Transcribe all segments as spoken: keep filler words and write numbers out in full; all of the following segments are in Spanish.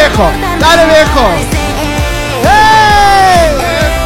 viejo! ¡Dale, viejo! ¡Hey!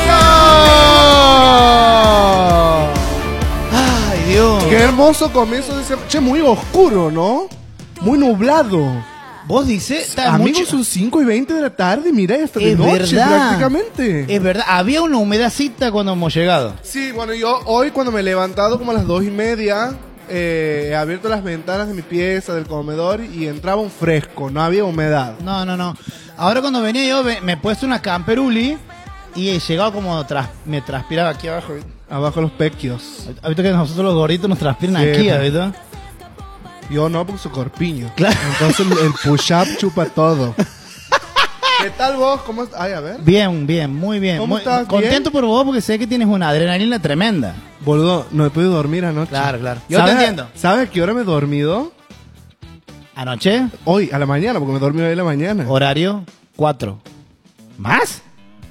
¡Ay, Dios! ¡Qué hermoso comienzo de semana! Che, muy oscuro, ¿no? Muy nublado. Vos dices, está Amigos, mucho- son cinco y veinte de la tarde, mira, hasta de Es noche verdad. prácticamente. Es verdad, había una humedacita cuando hemos llegado. Sí, bueno, yo hoy cuando me he levantado como a las dos y media, eh, he abierto las ventanas de mi pieza, del comedor, y entraba un fresco, no había humedad. No, no, no. Ahora cuando venía yo ve- me he puesto una camperuli y he llegado como tras, me transpiraba aquí abajo. Abajo los pequios. Ahorita que nosotros los gorditos nos transpiran Sí, aquí, pero- ¿verdad? Yo no, porque soy corpiño. Claro. Entonces el, el push-up chupa todo. ¿Qué tal vos? ¿Cómo estás? Ay, a ver. Bien, bien, muy bien. ¿Cómo Muy- estás? Contento ¿Bien? por vos porque sé que tienes una adrenalina tremenda. Boludo, no he podido dormir anoche. Claro, claro. Yo te ¿Sabes- entiendo. ¿Sabes a qué hora me he dormido? Anoche, Hoy, a la mañana, porque me dormí hoy a la mañana. horario cuatro. ¿Más?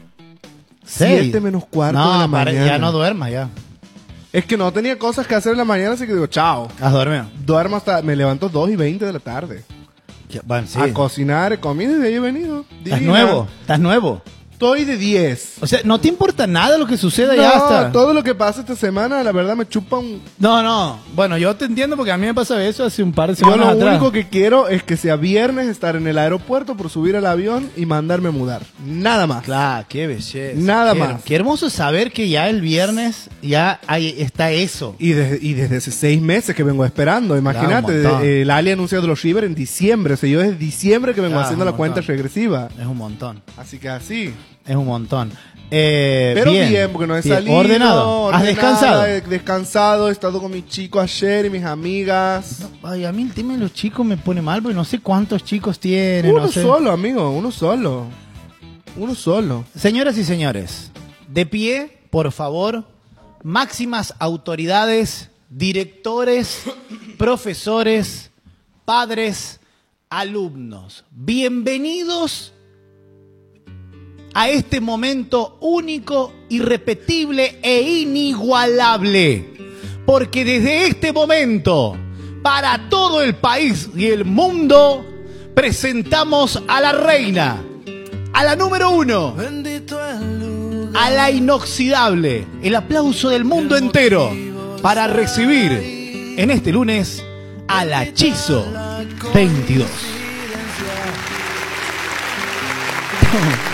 Siete menos cuarto no, de la pare- mañana. ya no duermas, ya. Es que no tenía cosas que hacer en la mañana, así que digo, chao. Has dormido. Duermo hasta, me levanto dos y veinte de la tarde. Bueno, sí. A cocinar, he comido y de ahí he venido. Estás Divina. nuevo, estás nuevo. Estoy de diez. O sea, no te importa nada lo que suceda No, ya hasta. todo lo que pasa esta semana, la verdad, me chupa un... No, no. Bueno, yo te entiendo porque a mí me pasa eso hace un par de Yo semanas lo atrás. único que quiero es que sea viernes, estar en el aeropuerto por subir al avión y mandarme a mudar. Nada más. Claro, qué belleza. Nada Qué- más. Qué hermoso saber que ya el viernes ya hay, está eso. Y, desde- y desde hace seis meses que vengo esperando, imagínate, Claro, un montón. eh, Lali ha anunciado los River en diciembre, o sea, yo desde diciembre que vengo Claro, haciendo un la cuenta montón. regresiva. Es un montón. Así que así. Es un montón. Eh, Pero bien, bien, porque no he bien. salido. Ordenado. ¿Has ordenada, descansado? He descansado, he estado con mi chico ayer y mis amigas. Ay, a mí el tema de los chicos me pone mal porque no sé cuántos chicos tienen. Uno no sé. solo, amigo, uno solo. Uno solo. Señoras y señores, de pie, por favor, máximas autoridades, directores, profesores, padres, alumnos. Bienvenidos a este momento único, irrepetible e inigualable. Porque desde este momento, para todo el país y el mundo, presentamos a la reina, a la número uno, a la inoxidable. El aplauso del mundo entero para recibir en este lunes a la Chizo veintidós.